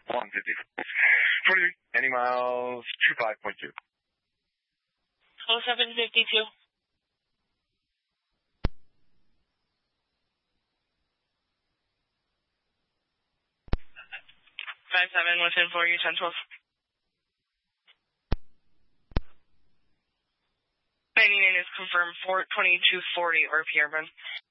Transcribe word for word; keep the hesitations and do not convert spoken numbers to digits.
one fifty. forty-three, any miles, two five point two. oh seven fifty-two. five seven, within four, you ten twelve. ninety-nine is confirmed, four twenty-two forty, R P R, man.